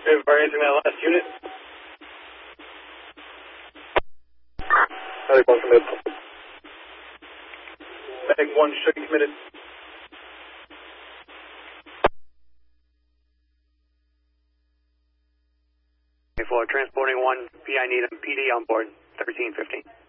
Fire answering that last unit. Medic 1 committed. Medic 1 should be committed. Transporting 1, PI Needham, PD on board, 1315.